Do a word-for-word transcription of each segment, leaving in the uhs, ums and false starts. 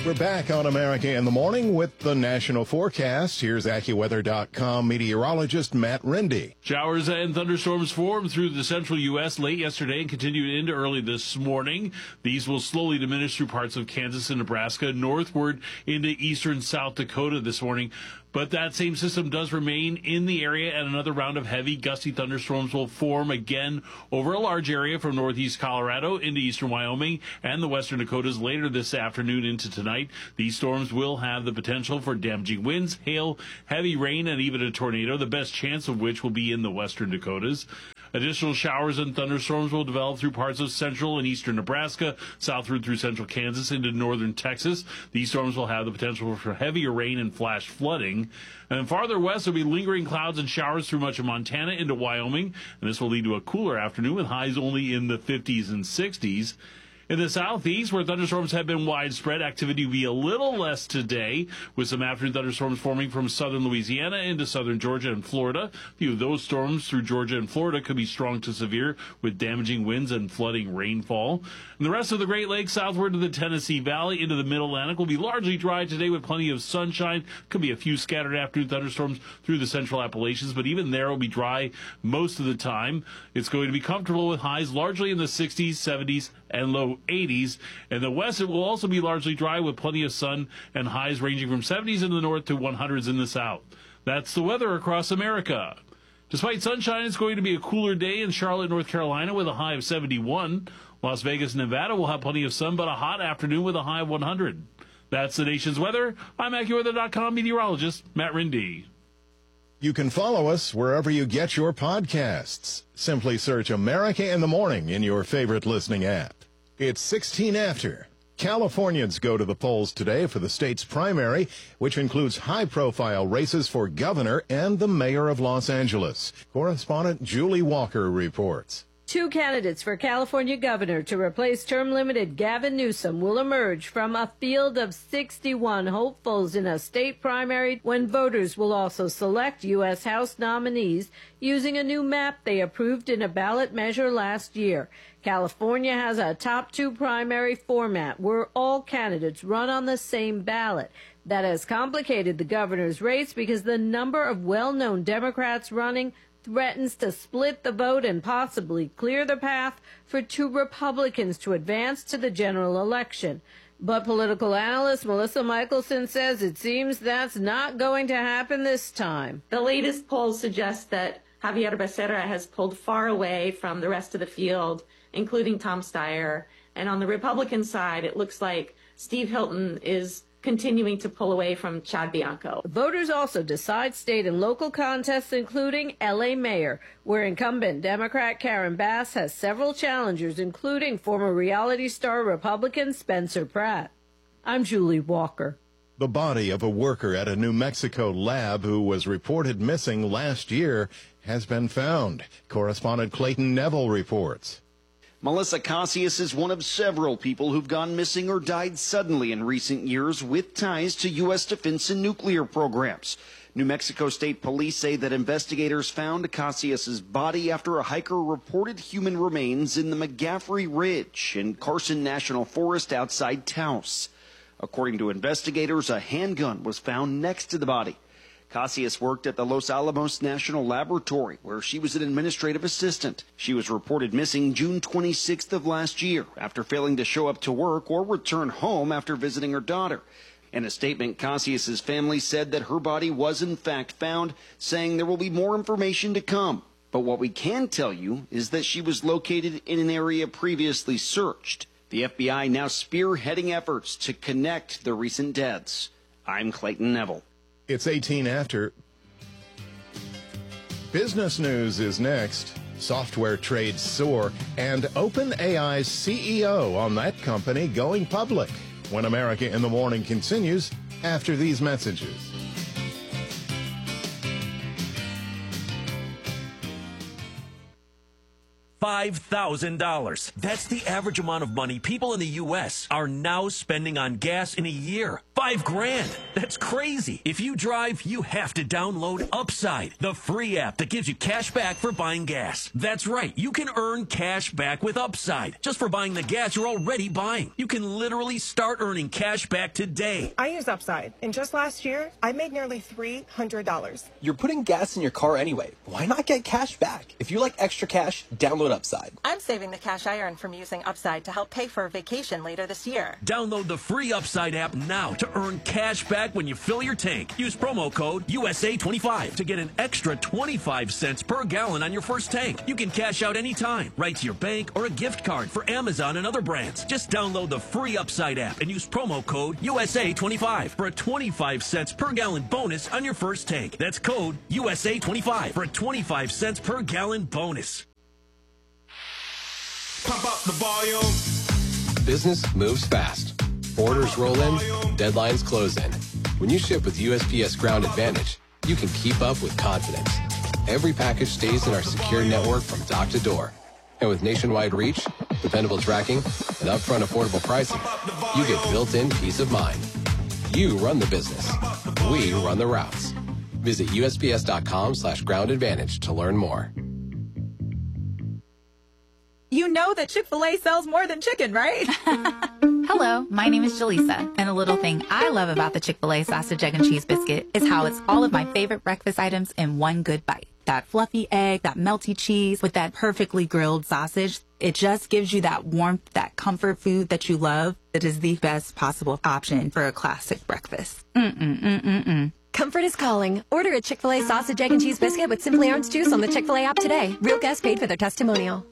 We're back on America in the Morning with the national forecast. Here's AccuWeather dot com meteorologist Matt Rindy. Showers and thunderstorms formed through the central U S late yesterday and continued into early this morning. These will slowly diminish through parts of Kansas and Nebraska, northward into eastern South Dakota this morning. But that same system does remain in the area, and another round of heavy, gusty thunderstorms will form again over a large area from northeast Colorado into eastern Wyoming and the western Dakotas later this afternoon into tonight. These storms will have the potential for damaging winds, hail, heavy rain, and even a tornado, the best chance of which will be in the western Dakotas. Additional showers and thunderstorms will develop through parts of central and eastern Nebraska, southward through central Kansas into northern Texas. These storms will have the potential for heavier rain and flash flooding. And then farther west, there will be lingering clouds and showers through much of Montana into Wyoming. And this will lead to a cooler afternoon with highs only in the fifties and sixties. In the southeast, where thunderstorms have been widespread, activity will be a little less today, with some afternoon thunderstorms forming from southern Louisiana into southern Georgia and Florida. A few of those storms through Georgia and Florida could be strong to severe, with damaging winds and flooding rainfall. And the rest of the Great Lakes southward to the Tennessee Valley into the Mid-Atlantic will be largely dry today with plenty of sunshine. Could be a few scattered afternoon thunderstorms through the central Appalachians, but even there it will be dry most of the time. It's going to be comfortable with highs largely in the sixties, seventies, and low eighties. In the west, it will also be largely dry with plenty of sun and highs ranging from seventies in the north to hundreds in the south. That's the weather across America. Despite sunshine, it's going to be a cooler day in Charlotte, North Carolina with a high of seventy-one. Las Vegas, Nevada will have plenty of sun, but a hot afternoon with a high of one hundred. That's the nation's weather. I'm AccuWeather dot com meteorologist Matt Rindy. You can follow us wherever you get your podcasts. Simply search America in the Morning in your favorite listening app. It's sixteen after. Californians go to the polls today for the state's primary, which includes high-profile races for governor and the mayor of Los Angeles. Correspondent Julie Walker reports. Two candidates for California governor to replace term-limited Gavin Newsom will emerge from a field of sixty-one hopefuls in a state primary, when voters will also select U S House nominees using a new map they approved in a ballot measure last year. California has a top two primary format where all candidates run on the same ballot. That has complicated the governor's race because the number of well-known Democrats running threatens to split the vote and possibly clear the path for two Republicans to advance to the general election. But political analyst Melissa Michelson says it seems that's not going to happen this time. The latest polls suggest that Javier Becerra has pulled far away from the rest of the field, including Tom Steyer. And on the Republican side, it looks like Steve Hilton is continuing to pull away from Chad Bianco. Voters also decide state and local contests, including L A mayor, where incumbent Democrat Karen Bass has several challengers, including former reality star Republican Spencer Pratt. I'm Julie Walker. The body of a worker at a New Mexico lab who was reported missing last year has been found. Correspondent Clayton Neville reports. Melissa Cassius is one of several people who've gone missing or died suddenly in recent years with ties to U S defense and nuclear programs. New Mexico State Police say that investigators found Cassius's body after a hiker reported human remains in the McGaffrey Ridge in Carson National Forest outside Taos. According to investigators, a handgun was found next to the body. Cassius worked at the Los Alamos National Laboratory, where she was an administrative assistant. She was reported missing June twenty-sixth of last year after failing to show up to work or return home after visiting her daughter. In a statement, Cassius's family said that her body was in fact found, saying there will be more information to come. But what we can tell you is that she was located in an area previously searched. The F B I now spearheading efforts to connect the recent deaths. I'm Clayton Neville. It's eighteen after. Business news is next. Software trades soar, and OpenAI's C E O on that company going public. When America in the Morning continues after these messages. five thousand dollars. That's the average amount of money people in the U S are now spending on gas in a year. Five grand. That's crazy. If you drive, you have to download Upside, the free app that gives you cash back for buying gas. That's right. You can earn cash back with Upside just for buying the gas you're already buying. You can literally start earning cash back today. I use Upside, and just last year, I made nearly three hundred dollars. You're putting gas in your car anyway. Why not get cash back? If you like extra cash, download Upside. I'm saving the cash I earned from using Upside to help pay for a vacation later this year. Download the free Upside app now to earn cash back when you fill your tank. Use promo code U S A twenty-five to get an extra twenty-five cents per gallon on your first tank. You can cash out anytime, right to your bank or a gift card for Amazon and other brands. Just download the free Upside app and use promo code U S A twenty-five for a twenty-five cents per gallon bonus on your first tank. That's code U S A twenty-five for a twenty-five cents per gallon bonus. Pump up the volume. Business moves fast. Orders roll in, deadlines close in. When you ship with U S P S Ground Advantage, you can keep up with confidence. Every package stays in our secure network from dock to door. And with nationwide reach, dependable tracking, and upfront affordable pricing, you get built-in peace of mind. You run the business. We run the routes. Visit U S P S dot com slash ground advantage to learn more. You know that Chick-fil-A sells more than chicken, right? Hello, my name is Jaleesa, and a little thing I love about the Chick-fil-A sausage, egg, and cheese biscuit is how it's all of my favorite breakfast items in one good bite. That fluffy egg, that melty cheese with that perfectly grilled sausage. It just gives you that warmth, that comfort food that you love. That is the best possible option for a classic breakfast. Mm-mm-mm-mm-mm. Comfort is calling. Order a Chick-fil-A sausage, egg, and cheese biscuit with Simply Orange Juice on the Chick-fil-A app today. Real guests paid for their testimonial.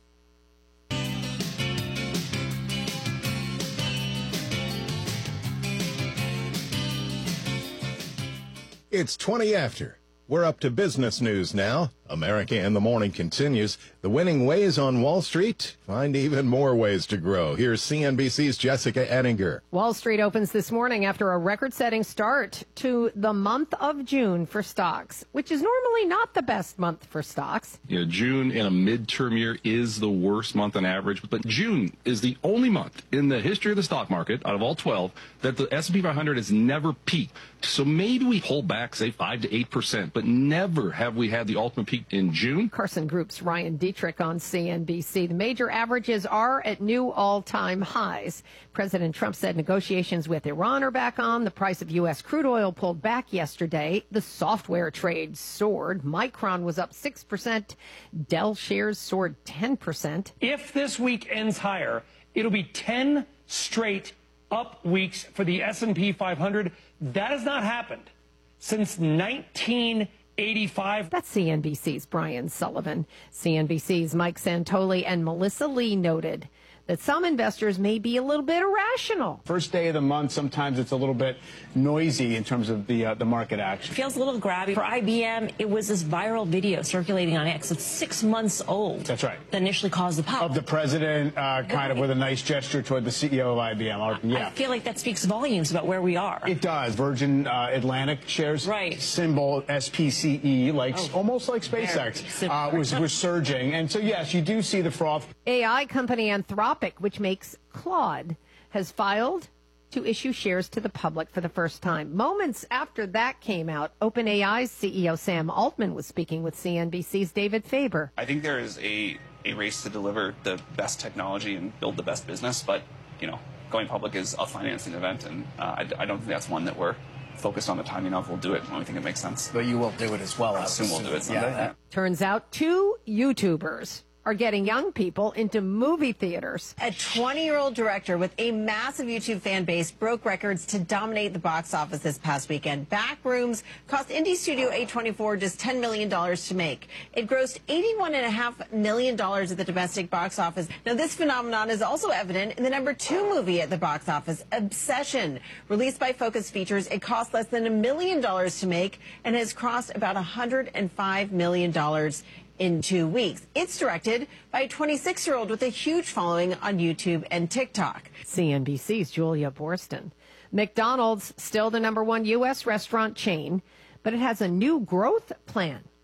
It's twenty after. We're up to business news now. America in the Morning continues. The winning ways on Wall Street find even more ways to grow. Here's C N B C's Jessica Ettinger. Wall Street opens this morning after a record-setting start to the month of June for stocks, which is normally not the best month for stocks. You know, June in a midterm year is the worst month on average, but June is the only month in the history of the stock market, out of all twelve, that the S and P five hundred has never peaked. So maybe we pull back, say, five to eight percent, but never have we had the ultimate peak in June. Carson Group's Ryan Dietrich on C N B C. The major averages are at new all-time highs. President Trump said negotiations with Iran are back on. The price of U S crude oil pulled back yesterday. The software trade soared. Micron was up six percent. Dell shares soared ten percent. If this week ends higher, it'll be ten straight up weeks for the S and P five hundred. That has not happened since nineteen eighty-five. That's C N B C's Brian Sullivan. C N B C's Mike Santoli and Melissa Lee noted that some investors may be a little bit irrational. First day of the month, sometimes it's a little bit noisy in terms of the uh, the market action. Feels a little grabby. For I B M, it was this viral video circulating on X. It's six months old. That's right. That initially caused the pop. Of the president, uh, kind right. of with a nice gesture toward the C E O of I B M. Or, yeah. I feel like that speaks volumes about where we are. It does. Virgin uh, Atlantic shares, right. symbol S P C E, like oh, almost like SpaceX, uh, was, was surging. And so, yes, you do see the froth. A I company Anthropic, which makes Claude, has filed to issue shares to the public for the first time. Moments after that came out, OpenAI's C E O Sam Altman was speaking with C N B C's David Faber. I think there is a, a race to deliver the best technology and build the best business, but, you know, going public is a financing event, and uh, I, I don't think that's one that we're focused on the timing of. We'll do it when we think it makes sense. But you will do it as well. I assume we'll do it someday. Yeah. Turns out two YouTubers are getting young people into movie theaters. A twenty-year-old director with a massive YouTube fan base broke records to dominate the box office this past weekend. Backrooms cost indie studio A twenty-four just ten million dollars to make. It grossed eighty-one point five million dollars at the domestic box office. Now, this phenomenon is also evident in the number two movie at the box office, Obsession. Released by Focus Features, it cost less than a million dollars to make and has crossed about one hundred five million dollars in two weeks. It's directed by a twenty-six-year-old with a huge following on YouTube and TikTok. C N B C's Julia Borston. McDonald's, still the number one U S restaurant chain, but it has a new growth plan.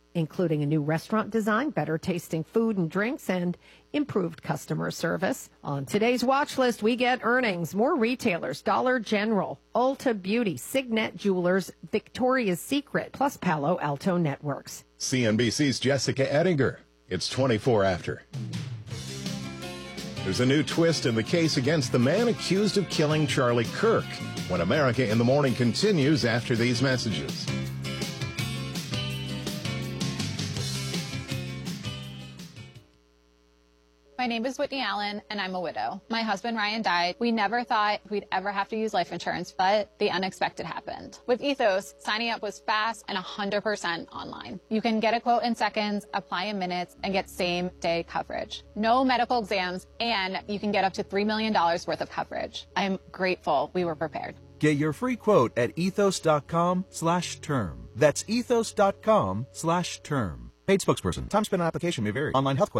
including a new restaurant design, better tasting food and drinks, and improved customer service. On today's watch list, we get earnings. More retailers: Dollar General, Ulta Beauty, Signet Jewelers, Victoria's Secret, plus Palo Alto Networks. C N B C's Jessica Ettinger. It's twenty-four after. There's a new twist in the case against the man accused of killing Charlie Kirk. When America in the Morning continues after these messages. My name is Whitney Allen, and I'm a widow. My husband, Ryan, died. We never thought we'd ever have to use life insurance, but the unexpected happened. With Ethos, signing up was fast and one hundred percent online. You can get a quote in seconds, apply in minutes, and get same-day coverage. No medical exams, and you can get up to three million dollars worth of coverage. I'm grateful we were prepared. Get your free quote at ethos.com slash term. That's ethos.com slash term. Paid spokesperson. Time spent on application may vary. Online health questions.